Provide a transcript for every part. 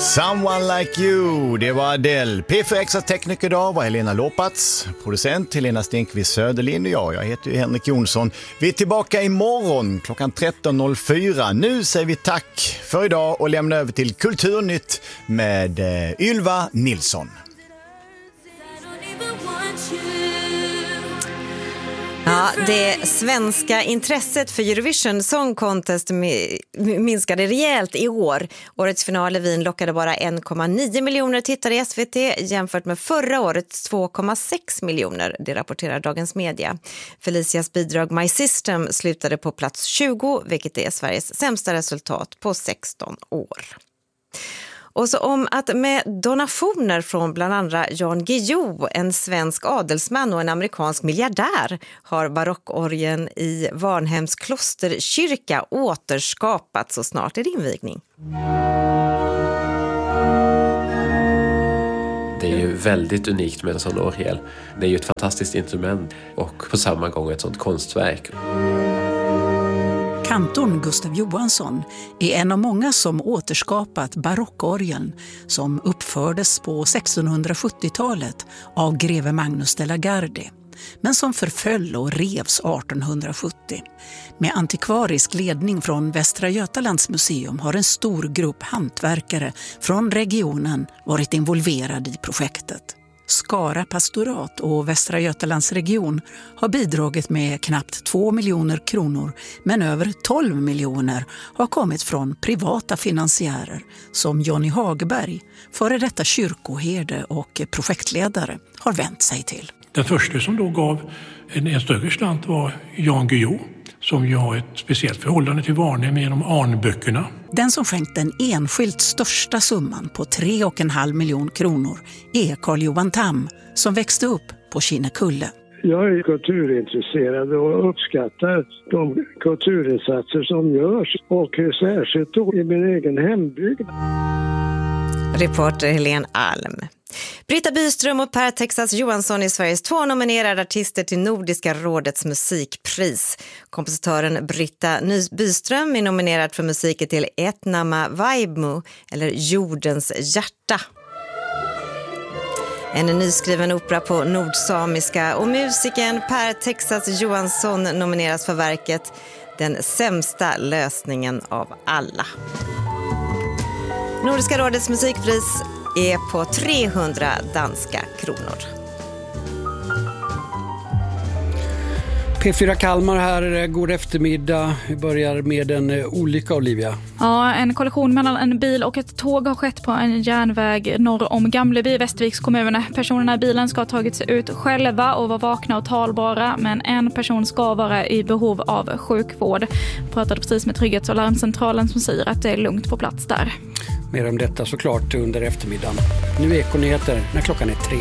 Someone Like You, det var Adele. P4X tekniker idag var Helena Lopats, producent Helena Stenqvist Söderlind och jag heter ju Henrik Jonsson. Vi är tillbaka imorgon klockan 13.04. Nu säger vi tack för idag och lämnar över till Kulturnytt med Ylva Nilsson. Ja, det svenska intresset för Eurovision Song Contest minskade rejält i år. Årets final i Wien lockade bara 1,9 miljoner tittare i SVT jämfört med förra årets 2,6 miljoner, det rapporterar Dagens Media. Felicias bidrag My System slutade på plats 20, vilket är Sveriges sämsta resultat på 16 år. Och så om att med donationer från bland andra Jan Guillou, en svensk adelsman och en amerikansk miljardär, har barockorgeln i Varnhems klosterkyrka återskapats så snart är det invigning. Det är ju väldigt unikt med en sån orgel. Det är ju ett fantastiskt instrument och på samma gång ett sånt konstverk. Kantorn Gustav Johansson är en av många som återskapat barockorgeln som uppfördes på 1670-talet av greve Magnus de la Gardie, men som förföll och revs 1870. Med antikvarisk ledning från Västra Götalands museum har en stor grupp hantverkare från regionen varit involverad i projektet. Skara pastorat och Västra Götalands region har bidragit med knappt 2 miljoner kronor, men över 12 miljoner har kommit från privata finansiärer som Johnny Hagberg, före detta kyrkoherde och projektledare, har vänt sig till. Den första som då gav en större slant var Jan Guillou, som ju har ett speciellt förhållande till Varnhem genom Arnböckerna. Den som skänkt den enskilt största summan på 3,5 miljoner kronor är Carl Johan Tam, som växte upp på Kinnekulle. Jag är kulturintresserad och uppskattar de kulturinsatser som görs, och särskilt då i min egen hembygd. Reporter Helene Alm. Britta Byström och Per Texas Johansson är Sveriges 2 nominerade artister till Nordiska rådets musikpris. Kompositören Britta Byström är nominerad för musiken till Etnama Vaibmu, eller Jordens hjärta. En nyskriven opera på nordsamiska, och musiken Per Texas Johansson nomineras för verket Den sämsta lösningen av alla. Nordiska rådets musikpris är på 300 danska kronor. P4 Kalmar här, god eftermiddag. Vi börjar med en olycka, Olivia. Ja, en kollision mellan en bil och ett tåg har skett på en järnväg norr om Gamleby i Västerviks kommun. Personerna i bilen ska ha tagit sig ut själva och vara vakna och talbara, men en person ska vara i behov av sjukvård. Jag pratade precis med Trygghets- och larmcentralen som säger att det är lugnt på plats där. Mer om detta såklart under eftermiddagen. Nu är Ekonyheter när klockan är 3.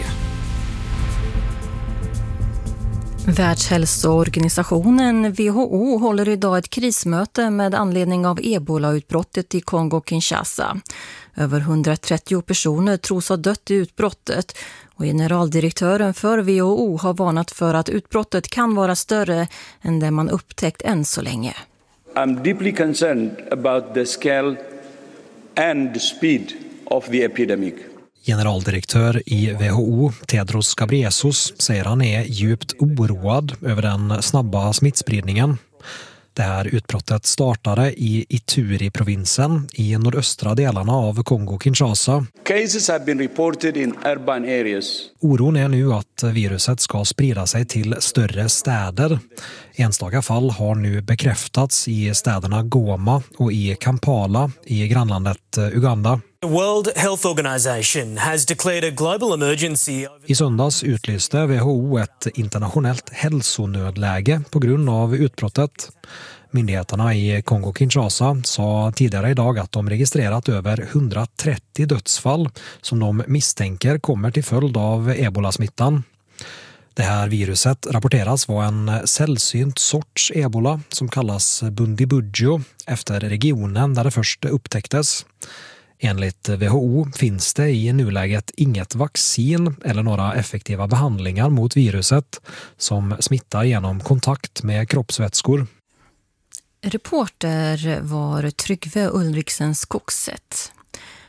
Världshälsoorganisationen WHO håller idag ett krismöte med anledning av Ebola-utbrottet i Kongo-Kinshasa. Över 130 personer tros ha dött i utbrottet, och generaldirektören för WHO har varnat för att utbrottet kan vara större än det man upptäckt än så länge. I'm deeply concerned about the scale and the speed of the epidemic. Generaldirektör i WHO, Tedros Ghebreyesus, säger han är djupt oroad över den snabba smittspridningen. Det här utbrottet startade i Ituri-provinsen i nordöstra delarna av Kongo-Kinshasa. Cases have been reported in urban areas. Oron är nu att viruset ska sprida sig till större städer. Enstaka fall har nu bekräftats i städerna Goma och i Kampala i grannlandet Uganda. The World Health Organization has declared a global emergency. I söndags utlyste WHO ett internationellt hälsonödläge på grund av utbrottet. Myndigheterna i Kongo-Kinshasa sa tidigare idag att de registrerat över 130 dödsfall som de misstänker kommer till följd av ebolasmittan. Det här viruset rapporteras vara en sällsynt sorts ebola som kallas Bundibugyo efter regionen där det först upptäcktes. Enligt WHO finns det i nuläget inget vaccin eller några effektiva behandlingar mot viruset som smittar genom kontakt med kroppsvätskor. Reporter var Tryggve Ulriksen Skogset.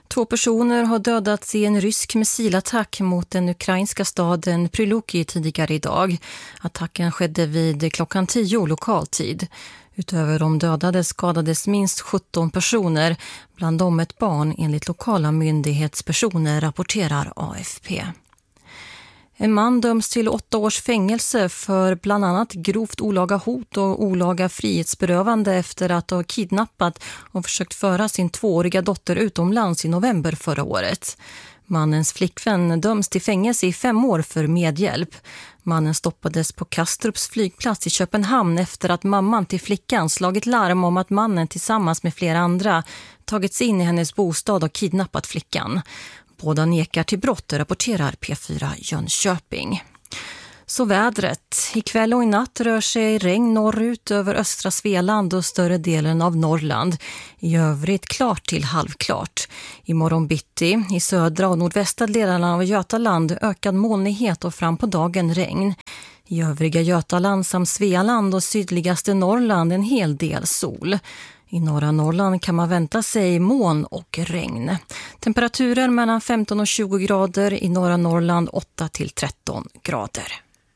2 personer har dödats i en rysk missilattack mot den ukrainska staden Pryluki tidigare idag. Attacken skedde vid klockan 10 lokaltid. Utöver de dödade skadades minst 17 personer, bland dem ett barn enligt lokala myndighetspersoner, rapporterar AFP. En man döms till 8 års fängelse för bland annat grovt olaga hot och olaga frihetsberövande efter att ha kidnappat och försökt föra sin 2-åriga dotter utomlands i november förra året. Mannens flickvän döms till fängelse i 5 år för medhjälp. Mannen stoppades på Kastrups flygplats i Köpenhamn efter att mamman till flickan slagit larm om att mannen tillsammans med flera andra tagit sig in i hennes bostad och kidnappat flickan. Båda nekar till brott, rapporterar P4 Jönköping. Så vädret. Ikväll och i natt rör sig regn norrut över östra Svealand och större delen av Norrland. I övrigt klart till halvklart. Imorgon bitti i södra och nordvästra delarna av Götaland ökad molnighet och fram på dagen regn. I övriga Götaland samt Svealand och sydligaste Norrland en hel del sol. I norra Norrland kan man vänta sig moln och regn. Temperaturer mellan 15 och 20 grader, i norra Norrland 8 till 13 grader.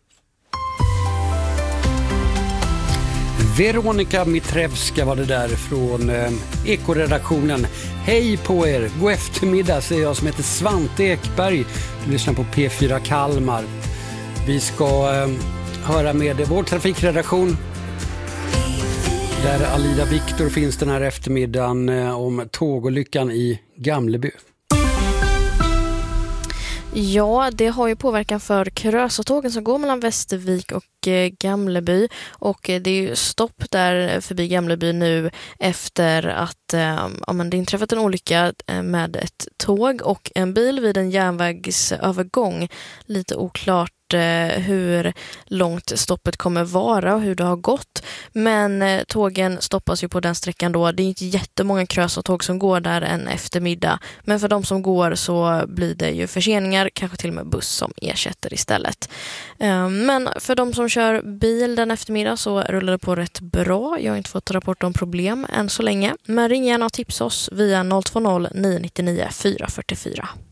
Veronika Mitrevska var det där från Ekoredaktionen. Hej på er, god eftermiddag, säger jag som heter Svante Ekberg. Du lyssnar på P4 Kalmar. Vi ska höra med vår trafikredaktion där Alida Viktor finns den här eftermiddagen om tågolyckan i Gamleby. Ja, det har ju påverkan för Krösatågen som går mellan Västervik och Gamleby, och det är ju stopp där förbi Gamleby nu efter att det inträffat en olycka med ett tåg och en bil vid en järnvägsövergång. Lite oklart hur långt stoppet kommer vara och hur det har gått, men tågen stoppas ju på den sträckan då. Det är inte jättemånga Krösatåg som går där en eftermiddag, men för de som går så blir det ju förseningar, kanske till och med buss som ersätter istället. Men för de som kör bil den eftermiddag så rullar det på rätt bra. Jag har inte fått rapport om problem än så länge, men ring gärna och tipsa oss via 020 999 444.